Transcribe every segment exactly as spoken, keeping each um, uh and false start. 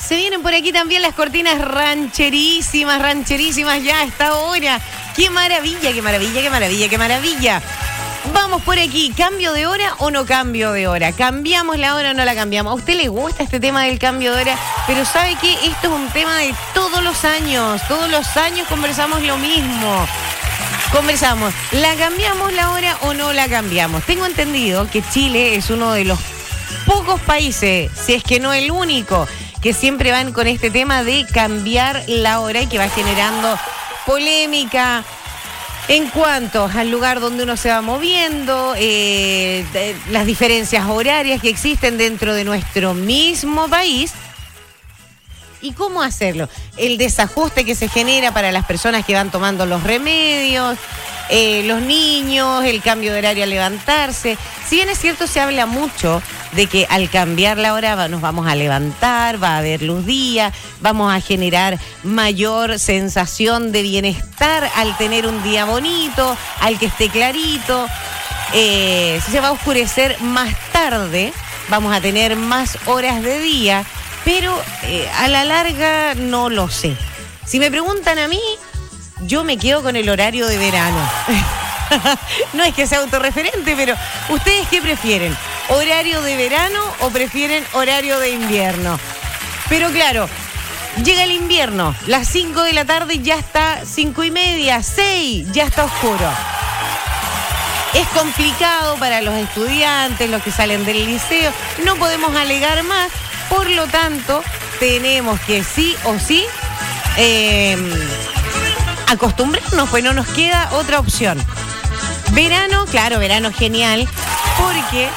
Se vienen por aquí también las cortinas rancherísimas, rancherísimas ya a esta hora. ¡Qué maravilla, qué maravilla, qué maravilla, qué maravilla! Vamos por aquí, ¿cambio de hora o no cambio de hora? ¿Cambiamos la hora o no la cambiamos? ¿A usted le gusta este tema del cambio de hora? Pero ¿sabe qué? Esto es un tema de todos los años. Todos los años conversamos lo mismo. Conversamos, ¿la cambiamos la hora o no la cambiamos? Tengo entendido que Chile es uno de los pocos países, si es que no el único, que siempre van con este tema de cambiar la hora y que va generando polémica en cuanto al lugar donde uno se va moviendo, eh, las diferencias horarias que existen dentro de nuestro mismo país. ¿Y cómo hacerlo? El desajuste que se genera para las personas que van tomando los remedios, eh, los niños, el cambio de horario al levantarse. Si bien es cierto, se habla mucho de que al cambiar la hora nos vamos a levantar, va a haber luz día, vamos a generar mayor sensación de bienestar al tener un día bonito, al que esté clarito. Eh, si se va a oscurecer más tarde, vamos a tener más horas de día. Pero eh, a la larga no lo sé. Si me preguntan a mí, yo me quedo con el horario de verano. No es que sea autorreferente, pero ¿ustedes qué prefieren? ¿Horario de verano o prefieren horario de invierno? Pero claro, llega el invierno, las cinco de la tarde ya está cinco y media, seis, ya está oscuro. Es complicado para los estudiantes, los que salen del liceo, no podemos alegar más. Por lo tanto, tenemos que sí o sí eh, acostumbrarnos, pues no nos queda otra opción. Verano, claro, verano genial, porque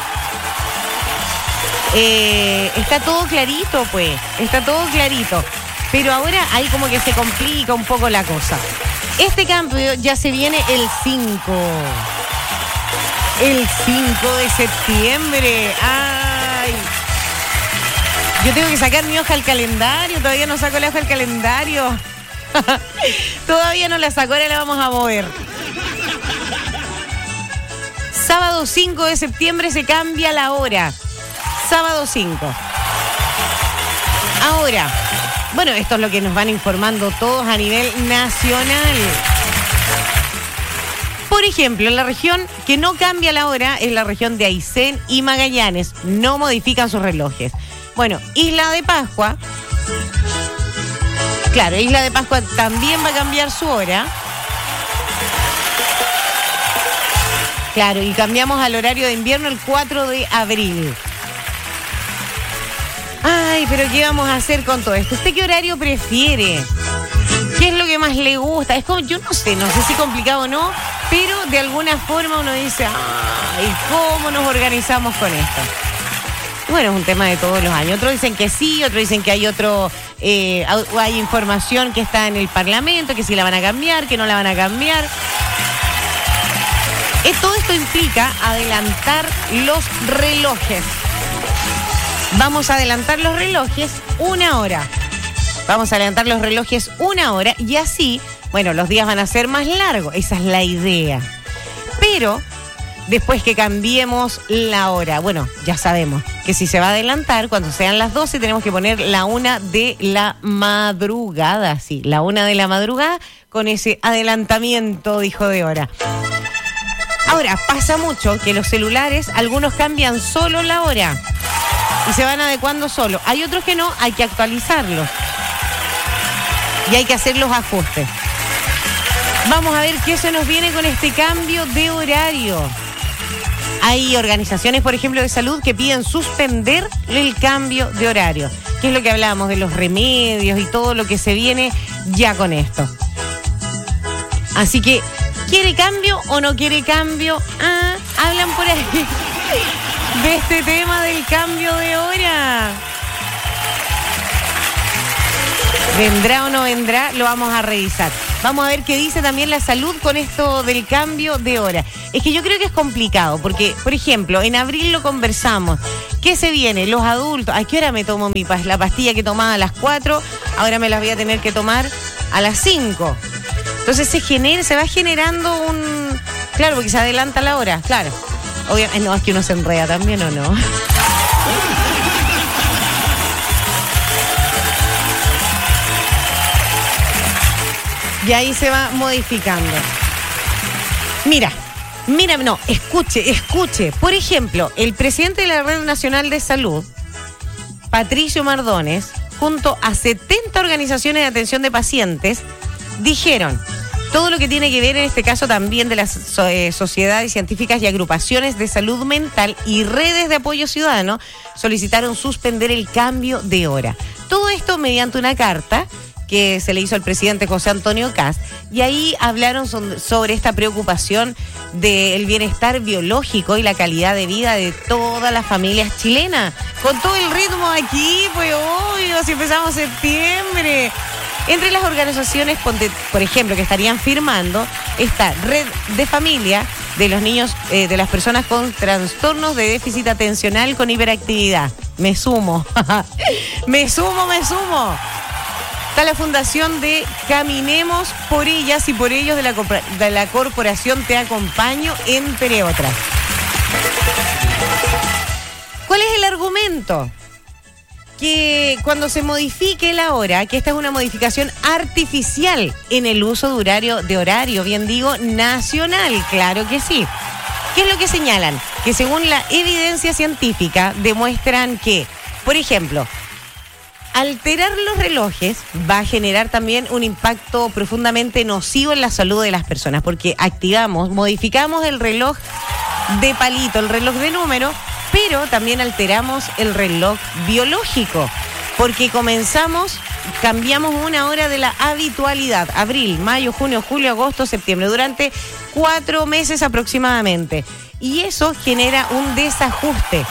eh, está todo clarito, pues, está todo clarito. Pero ahora ahí como que se complica un poco la cosa. Este cambio ya se viene el cinco. El cinco de septiembre. ¡Ay! Yo tengo que sacar mi hoja al calendario, todavía no saco la hoja al calendario. Todavía no la saco, ahora la vamos a mover. Sábado cinco de septiembre se cambia la hora. Sábado cinco. Ahora, bueno, esto es lo que nos van informando todos a nivel nacional. Por ejemplo, la región que no cambia la hora es la región de Aysén y Magallanes. No modifican sus relojes. Bueno, Isla de Pascua, claro, Isla de Pascua también va a cambiar su hora. Claro, y cambiamos al horario de invierno el cuatro de abril. Ay, pero ¿qué vamos a hacer con todo esto? ¿Usted qué horario prefiere? ¿Qué es lo que más le gusta? Es como, yo no sé, no sé si complicado o no, pero de alguna forma uno dice, ay, ¿cómo nos organizamos con esto? Bueno, es un tema de todos los años. Otros dicen que sí, otros dicen que hay otro, eh, hay información que está en el Parlamento, que sí la van a cambiar, que no la van a cambiar. Eh, todo esto implica adelantar los relojes. Vamos a adelantar los relojes una hora. Vamos a adelantar los relojes una hora y así, bueno, los días van a ser más largos. Esa es la idea. Pero después que cambiemos la hora, bueno, ya sabemos que si se va a adelantar, cuando sean las doce, tenemos que poner la una de la madrugada, sí, la una de la madrugada, con ese adelantamiento, dijo, de hora. Ahora, pasa mucho que los celulares, algunos cambian solo la hora y se van adecuando solo. Hay otros que no, hay que actualizarlos y hay que hacer los ajustes. Vamos a ver qué se nos viene con este cambio de horario. Hay organizaciones, por ejemplo, de salud que piden suspender el cambio de horario, que es lo que hablábamos de los remedios y todo lo que se viene ya con esto. Así que, ¿quiere cambio o no quiere cambio? Ah, hablan por ahí de este tema del cambio de hora. ¿Vendrá o no vendrá? Lo vamos a revisar. Vamos a ver qué dice también la salud con esto del cambio de hora. Es que yo creo que es complicado, porque, por ejemplo, en abril lo conversamos. ¿Qué se viene? Los adultos. ¿A qué hora me tomo mi pas- la pastilla que tomaba a las cuatro? Ahora me las voy a tener que tomar a las cinco. Entonces se genera, se va generando un... Claro, porque se adelanta la hora, claro. Obviamente, no, es que uno se enreda también, ¿o no? Y ahí se va modificando. Mira, mira, no, escuche, escuche. Por ejemplo, el presidente de la Red Nacional de Salud, Patricio Mardones, junto a setenta organizaciones de atención de pacientes, dijeron todo lo que tiene que ver en este caso también de las so, eh, sociedades científicas y agrupaciones de salud mental y redes de apoyo ciudadano solicitaron suspender el cambio de hora. Todo esto mediante una carta que se le hizo al presidente José Antonio Kast, y ahí hablaron son, sobre esta preocupación del bienestar biológico y la calidad de vida de todas las familias chilenas. Con todo el ritmo aquí, pues obvio, si empezamos septiembre. Entre las organizaciones, por ejemplo, que estarían firmando, está Red de Familia de los niños, eh, de las personas con trastornos de déficit atencional con hiperactividad. Me sumo, me sumo, me sumo. Está la fundación de Caminemos por Ellas y por Ellos de la, de la Corporación Te Acompaño, entre otras. ¿Cuál es el argumento? Que cuando se modifique la hora, que esta es una modificación artificial en el uso de horario, de horario, bien digo, nacional, claro que sí. ¿Qué es lo que señalan? Que según la evidencia científica demuestran que, por ejemplo, alterar los relojes va a generar también un impacto profundamente nocivo en la salud de las personas, porque activamos, modificamos el reloj de palito, el reloj de número, pero también alteramos el reloj biológico, porque comenzamos, cambiamos una hora de la habitualidad, abril, mayo, junio, julio, agosto, septiembre, durante cuatro meses aproximadamente, y eso genera un desajuste.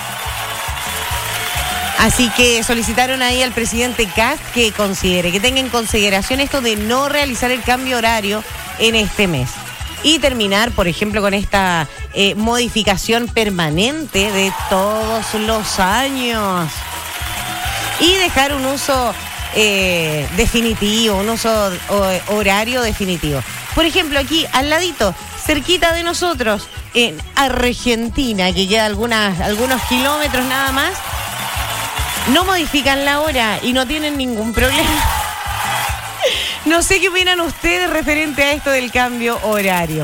Así que solicitaron ahí al presidente Kast que considere, que tenga en consideración esto de no realizar el cambio horario en este mes. Y terminar, por ejemplo, con esta eh, modificación permanente de todos los años. Y dejar un uso eh, definitivo, un uso o, horario definitivo. Por ejemplo, aquí al ladito, cerquita de nosotros, en Argentina, que queda algunas, algunos kilómetros nada más, no modifican la hora y no tienen ningún problema. No sé qué opinan ustedes referente a esto del cambio horario.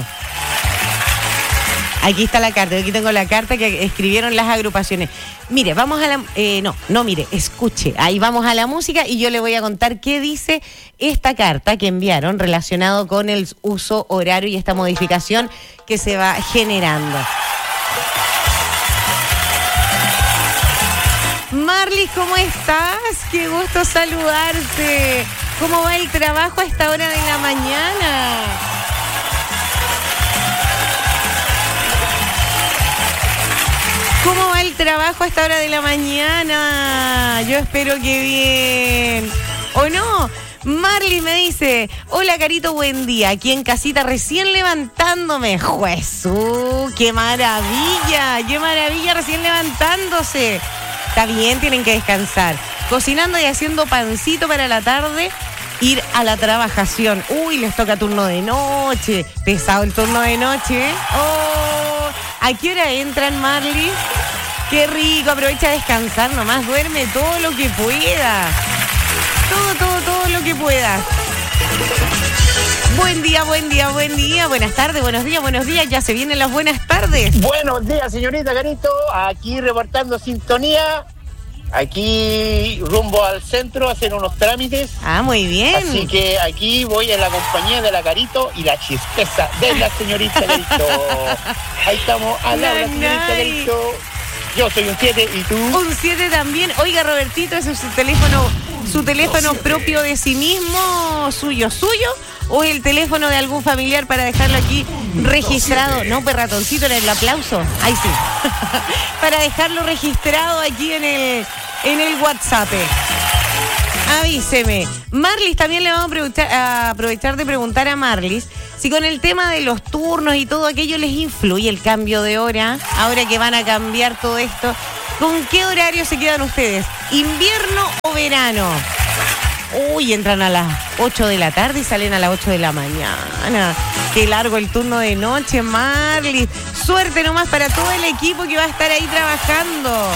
Aquí está la carta, aquí tengo la carta que escribieron las agrupaciones. Mire, vamos a la... Eh, no, no, mire, escuche. Ahí vamos a la música y yo le voy a contar qué dice esta carta que enviaron relacionado con el uso horario y esta modificación que se va generando. Marlis, ¿cómo estás? Qué gusto saludarte. ¿Cómo va el trabajo a esta hora de la mañana? ¿Cómo va el trabajo a esta hora de la mañana? Yo espero que bien. ¿O no? Marlis me dice, hola Carito, buen día. Aquí en casita recién levantándome. ¡Jesús! ¡Qué maravilla! ¡Qué maravilla recién levantándose! Está bien, tienen que descansar. Cocinando y haciendo pancito para la tarde, ir a la trabajación. Uy, les toca turno de noche. Pesado el turno de noche. Oh, ¿a qué hora entran, Marlis? Qué rico, aprovecha a descansar nomás. Duerme todo lo que pueda. Todo, todo, todo lo que puedas. Buen día, buen día, buen día. Buenas tardes, buenos días, buenos días. Ya se vienen las buenas tardes. Buenos días, señorita Carito. Aquí reportando sintonía. Aquí rumbo al centro a hacer unos trámites. Ah, muy bien. Así que aquí voy en la compañía de la Carito y la chispeza de la señorita Carito. Ahí estamos al lado de la señorita Carito. Yo soy un siete y tú. Un siete también. Oiga, Robertito, ¿ese es su teléfono, su teléfono propio de sí mismo, suyo, suyo? ¿O es el teléfono de algún familiar para dejarlo aquí registrado? No, pues ratoncito, en el aplauso. Ahí sí. Para dejarlo registrado aquí en el, en el WhatsApp. Avíseme. Marlis, también le vamos a aprovechar, a aprovechar de preguntar a Marlis si con el tema de los turnos y todo aquello les influye el cambio de hora, ahora que van a cambiar todo esto. ¿Con qué horario se quedan ustedes? ¿Invierno o verano? Uy, entran a las ocho de la tarde y salen a las ocho de la mañana. Qué largo el turno de noche, Marlis. Suerte nomás para todo el equipo que va a estar ahí trabajando.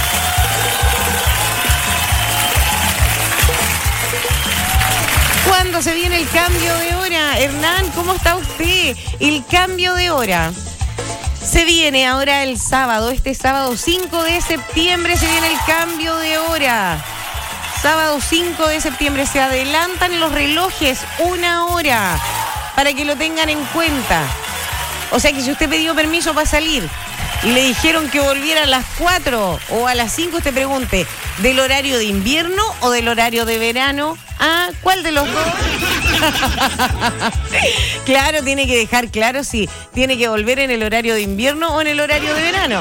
Cuando ¿Cuándo se viene el cambio de hora? Hernán, ¿cómo está usted? El cambio de hora se viene ahora el sábado, este sábado cinco de septiembre se viene el cambio de hora. Sábado cinco de septiembre se adelantan los relojes una hora para que lo tengan en cuenta. O sea que si usted pidió permiso para salir y le dijeron que volviera a las cuatro o a las cinco, usted pregunte, ¿del horario de invierno o del horario de verano? Ah, ¿cuál de los dos? Claro, tiene que dejar claro si tiene que volver en el horario de invierno o en el horario de verano.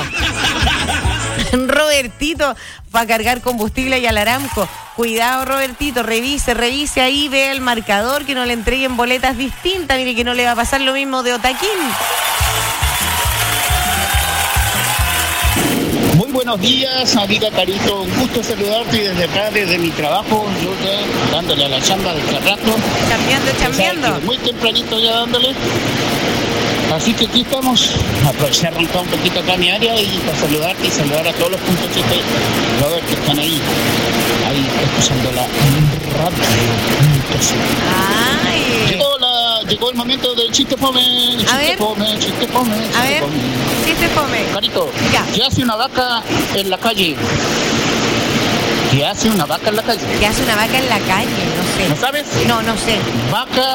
Robertito, para cargar combustible y al Aramco. Cuidado, Robertito, revise, revise ahí, vea el marcador, que no le entreguen boletas distintas. Mire que no le va a pasar lo mismo de Otaquín. Muy buenos días, amiga Carito. Un gusto saludarte y desde acá, desde mi trabajo, yo ya dándole a la chamba de este rato. Chambeando, chambeando. Muy tempranito ya dándole. Así que aquí estamos. Aprovechar a arrancar un poquito acá mi área y para saludarte y saludar a todos los puntos que Robert, que están ahí, ahí escuchando la radio. Ay. Llegó, la, llegó el momento del chiste fome, chiste a ver. fome, chiste fome, chiste A ver, fome. chiste fome. Carito, Ya. ¿qué hace una vaca en la calle? ¿Qué hace una vaca en la calle? ¿Qué hace una vaca en la calle? No sé. ¿No sabes? No, no sé. Vaca